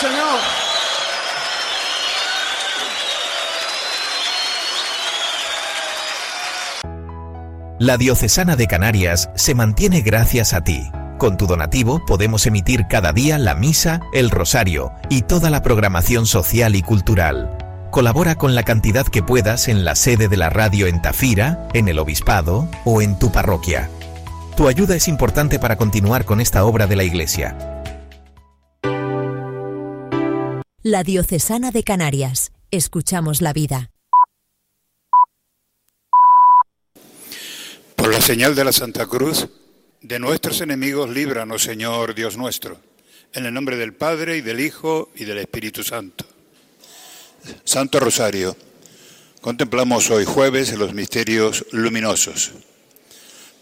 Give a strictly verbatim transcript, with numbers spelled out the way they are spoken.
Señor. La Diocesana de Canarias se mantiene gracias a ti. Con tu donativo podemos emitir cada día la misa, el rosario y toda la programación social y cultural. Colabora con la cantidad que puedas en la sede de la radio en Tafira, en el Obispado o en tu parroquia. Tu ayuda es importante para continuar con esta obra de la Iglesia. La Diocesana de Canarias. Escuchamos la vida. Por la señal de la Santa Cruz, de nuestros enemigos líbranos, Señor Dios nuestro, en el nombre del Padre, y del Hijo, y del Espíritu Santo. Santo Rosario, contemplamos hoy jueves los misterios luminosos.